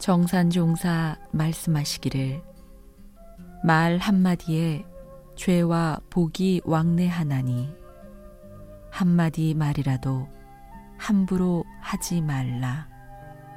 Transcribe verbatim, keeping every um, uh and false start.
정산종사 말씀하시기를 말 한마디에 죄와 복이 왕래하나니 한마디 말이라도 함부로 하지 말라.